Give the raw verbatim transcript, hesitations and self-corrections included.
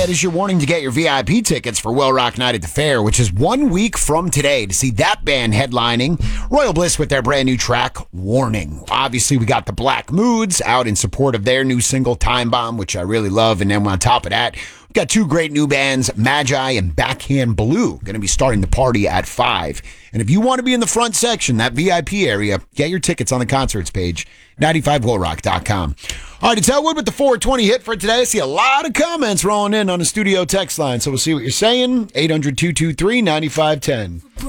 that is your warning to get your V I P tickets for Will Rock Night at the Fair, which is one week from today, to see that band headlining Royal Bliss with their brand new track, Warning. Obviously, we got the Black Moods out in support of their new single, Time Bomb, which I really love. And then on top of that, we've got two great new bands, Magi and Backhand Blue, going to be starting the party at five. And if you want to be in the front section, that V I P area, get your tickets on the concerts page, ninety-five will rock dot com. All right, it's Elwood with the four twenty hit for today. I see a lot of comments rolling in on the studio text line, so we'll see what you're saying. eight hundred, two two three, nine five one zero.